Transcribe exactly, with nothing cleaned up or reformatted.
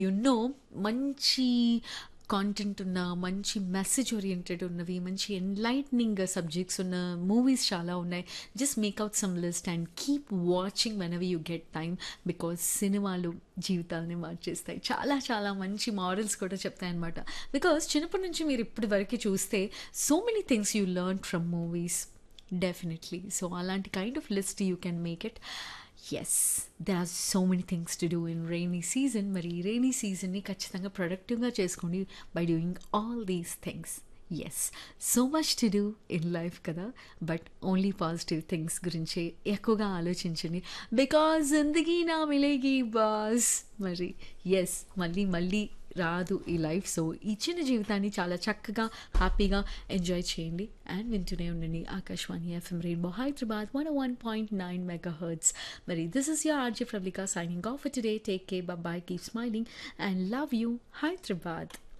You know మంచి content ఉన్న, మంచి మెసేజ్ ఓరియెంటెడ్ ఉన్నవి, మంచి ఎన్‌లైట్నింగ్ సబ్జెక్ట్స్ ఉన్న మూవీస్ చాలా ఉన్నాయి. Just make out some list and keep watching whenever you get time. Because సినిమాలు జీవితాల్ని మార్చేస్తాయి. చాలా చాలా మంచి మారల్స్ కూడా చెప్తాయన్నమాట. బికాజ్ చిన్నప్పటి నుంచి మీరు ఇప్పటి వరకు చూస్తే so many things you learn from movies. Definitely. So అలాంటి kind of list you can make it. Yes, they are so many things to do in rainy season. మరి ఈ రైనీ సీజన్ని ఖచ్చితంగా ప్రొడక్టివ్గా చేసుకోండి by doing all these things. Yes, so much to do in life కదా, but only positive things గురించి ఎక్కువగా ఆలోచించండి. Because జిందగీ నా మిలేగి boss. మరి ఎస్, మళ్ళీ మళ్ళీ రాదు ఈ లైఫ్. సో ఇచ్చిన జీవితాన్ని చాలా చక్కగా హ్యాపీగా ఎంజాయ్ చేయండి అండ్ వింటూనే ఉండండి Akashvani FM rainbow Hyderabad one one point nine mega hurts. మరి this is your RJ Pravalika signing off for today. Take care, bye, keep smiling and love you Hyderabad.